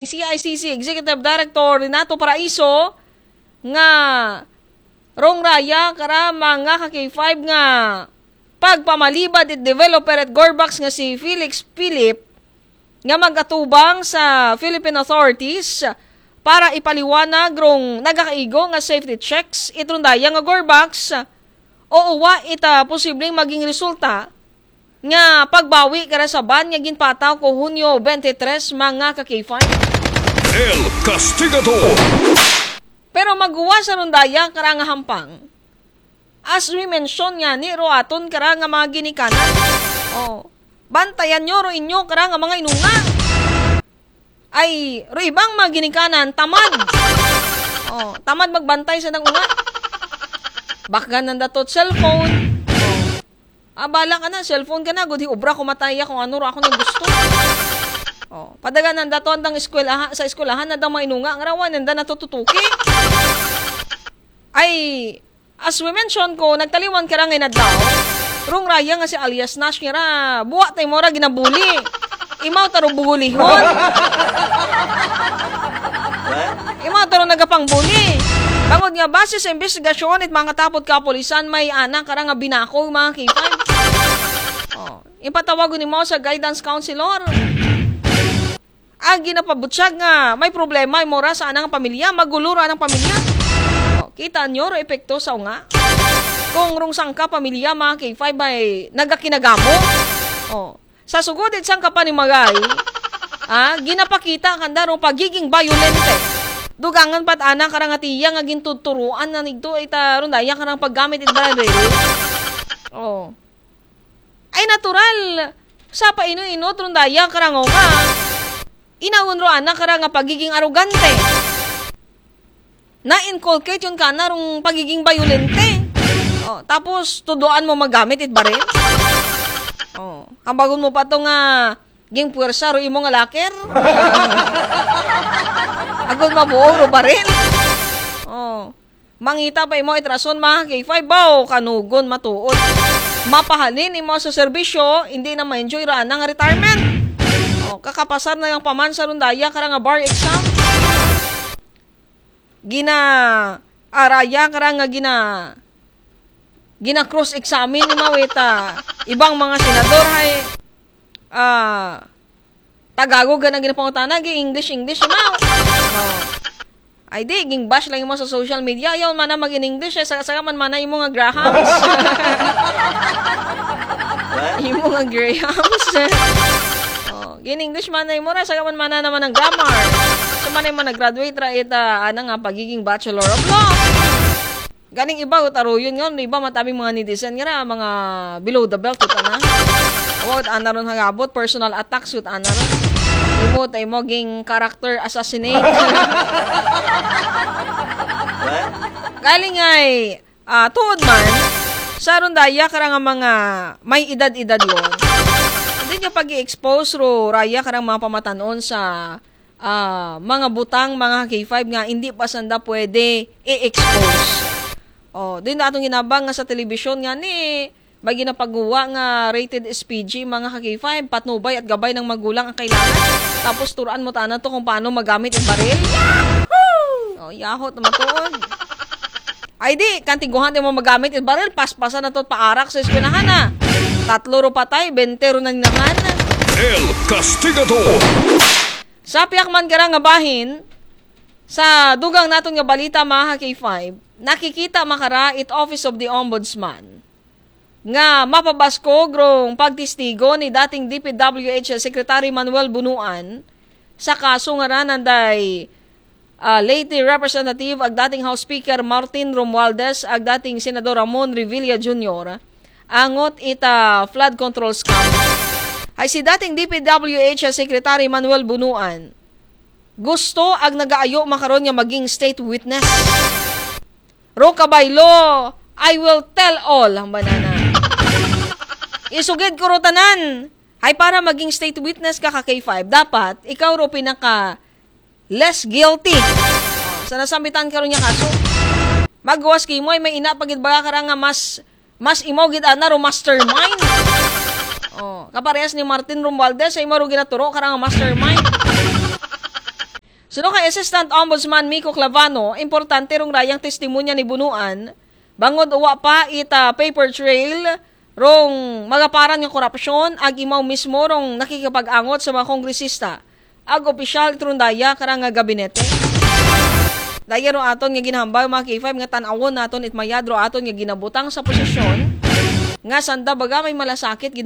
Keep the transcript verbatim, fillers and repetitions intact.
C I C C Executive Director Renato Paraiso nga rong raya kara mga ka-K five nga pagpamalibad at developer at Gorbax nga si Felix Philip nga mag-atubang sa Philippine authorities para ipaliwanag rong nagakaigo nga safety checks itong daya nga Gorbax o uwa ita posibleng maging resulta nga pagbawi kara sa ban nga ginpataw ko Hunyo twenty-three mga ka-K five. El Castigador. Pero maguwa sa rondaya kara nga hampang. As we mention nga ni Roaton kara nga mga ginikanan. Oh, bantayan nyo ro inyo kara nga mga inunga. Ay, ro ibang mga ginikanan tamad. Oh, tamad magbantay sa nang unga. Bakgan nang datot cellphone. Oh. Abala ka na, cellphone ka na, gudi ubra kumataya kung ano ro ako nang gusto. Oh, padagan nang datot ang eskwelahan sa eskwelahan na daw mainunga ang rawan nanda natututuki. Ay, as we mention ko, nagtaliwan ka ra ngay na daw. Rong raya nga si alias Nash nga ra, buwa tay mo ra ginabuli. Imaw taro bugulihon. Imaw taro nagapang buli. Bangod nga base sa investigasyon at mga tapot kapulisan may anak kara nga binako mga K five. Oh, ipatawag ni mo sa guidance counselor. Agi na pabutsyag nga may problema mo ra sa anang pamilya, magulo ra ang pamilya. Oh, kita nyo ro epekto sa unga. Kung rung sangka pamilya mga K five ay nagakinagamo. Oh, sa sugod et sangka pa ni Magay, ah, ginapakita kanda rong pagiging violente. Dugangan pat anak karang atiya nga gintuturuan na nigto ita ron daya karang paggamit it baril. Oh. Ay natural sa paino-ino ron daya karang nga. Inaun ro anak karang nga pagiging arugante. Na-inculcate yun ka na rong pagiging violente. Oh, tapos tuduan mo magamit it baril. Oh, kabagon mo pa to nga ging puwersa ro imo nga laker. Agod mabuo ro baril. Oh. Mangita pa imo itrason mga K five baw kanugon matuod. Mapahalin imo sa serbisyo, hindi na ma-enjoy ra nga retirement. Oh, kakapasar na yung paman sa rondaya kara nga bar exam. Gina araya kara nga gina gina cross examine ni mawita. Ibang mga senador hay ah Tagago ganang ginapangutana gi English English mo. Oh. Ay di ging bash lang mo sa social media yaw man na mag in English eh saka man man imo nga Grahams. Imo nga Grahams. Oh, gin English man na imo ra saka man man naman ang grammar. So man mo nag-graduate ra ita ana nga pagiging Bachelor of Law. Ganing iba utaro yun ngon iba matabing mga netizen nga mga below the belt uta na. What ana ron hagabot personal attacks ut ana ron. Imo tay mo ging character assassinate. Galing ay uh, tuod man sa ron daya kara nga mga may edad-edad yon. Hindi niya pag-i-expose ro raya karang mga pamatanon sa uh, mga butang mga K five nga hindi pa sanda pwede i-expose. Oh, din na atong ginabang nga sa telebisyon nga ni bagi na pagguwa nga rated S P G mga ka-K five, patnubay at gabay ng magulang ang kailangan. Tapos turuan mo tanan to kung paano magamit ang baril. Yahoo! Oh, yahot na matuod. Ay di, kantiguhan din mo magamit ang baril, paspasan na to paarak sa eskwelahan na. Tatlo ro patay, bentero na naman. El Castigador. Sa piyak man kara nga bahin, sa dugang naton nga balita mga ka-K five, nakikita makara it Office of the Ombudsman nga mapabasko grong pagtistigo ni dating D P W H Secretary Manuel Bunuan sa kaso nga rananday uh, late Representative ag dating House Speaker Martin Romualdez ag dating Senador Ramon Revilla Junior angot ita flood control scam. Ay si dating D P W H Secretary Manuel Bunuan gusto ag nagaayo makaron nga maging state witness. Ro kabaylo, I will tell all ang banana. Isugid ko ro tanan. Ay para maging state witness ka ka K five, dapat ikaw ro pinaka less guilty. Oh, sa nasambitan ka ro niya kaso. Magwas kay mo ay may ina pagid ba ka nga mas mas imo gid ana ro mastermind. Oh, kaparehas ni Martin Romualdez ay mo ro ginaturo ka nga mastermind. Suno kay Assistant Ombudsman Miko Clavano, importante rong rayang testimonya ni Bunuan, bangod uwa pa ita paper trail, rong magaparan ng korupsyon, ag imaw mismo rong nakikipag-angot sa mga kongresista, ag opisyal itrong daya karang nga gabinete. Daya ro aton nga ginhambay mga K five nga tan-awon naton it mayadro aton nga ginabutang sa posisyon, nga sanda baga may malasakit